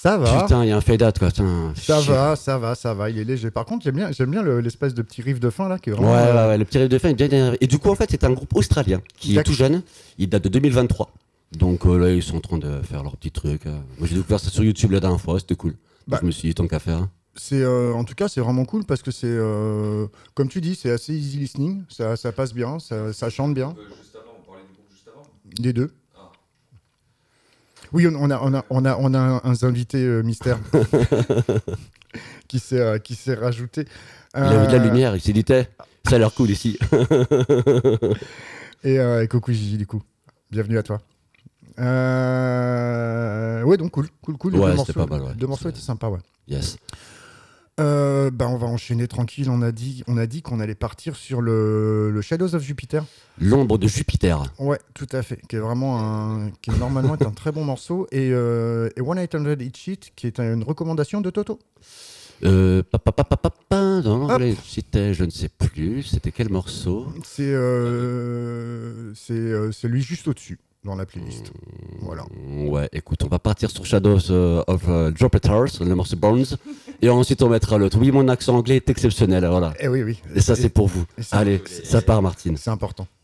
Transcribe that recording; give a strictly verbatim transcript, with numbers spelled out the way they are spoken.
Ça va. Putain, il y a un fade-out, quoi. Putain, Ça shit. va, ça va, ça va. Il est léger. Par contre, j'aime bien, j'aime bien le- l'espèce de petit riff de fin là qui est Ouais, vraiment. ouais, euh, ouais, le petit riff de fin est bien énervé. Et du coup, en fait, c'est un groupe australien qui est D'accord. tout jeune. Il date de deux mille vingt-trois. Donc euh, là, ils sont en train de faire leur petit truc. euh. Moi, j'ai découvert ça sur YouTube la dernière fois. C'était cool. Donc, Bah. je me suis dit, tant qu'à faire. C'est, euh, en tout cas, c'est vraiment cool parce que c'est, euh, comme tu dis, c'est assez easy listening. Ça, ça passe bien, ça, ça chante bien. Euh, juste avant, on parlait du groupe juste avant. Les deux. Ah. Oui, on, on a, on a, on a, on a un, un invité euh, mystère qui s'est, euh, qui s'est rajouté. Il a vu de la Euh, lumière. Il s'est dit, T'es, ça a l'air cool ici. Et, euh, et coucou Gigi, du coup. Bienvenue à toi. Euh... Ouais, donc cool, cool, cool. Les Ouais, deux c'était morceaux, pas mal, ouais. deux morceaux C'est- étaient sympas, ouais. Yes. Euh, bah, on va enchaîner tranquille. On a dit, on a dit qu'on allait partir sur le, le Shadows of Jupiter. L'ombre de Jupiter. Ouais, tout à fait. Qui est vraiment un, qui est normalement est un très bon morceau. Et, euh, et one eight hundred Hit Sheet, qui est une recommandation de Toto. Euh, pa, pa, pa, pa, pa, pa, dans Hop. l'anglais, c'était, je ne sais plus, c'était quel morceau. C'est, euh, c'est, euh, c'est lui juste au-dessus dans la playlist. Voilà. Ouais, écoute, on va partir sur Shadows euh, of uh, Jupiter, le morceau Bones, et ensuite on mettra l'autre. Oui, mon accent anglais est exceptionnel, voilà. Et oui, oui. Et ça, c'est pour vous. et ça- Allez, ça part, Martine. C'est important.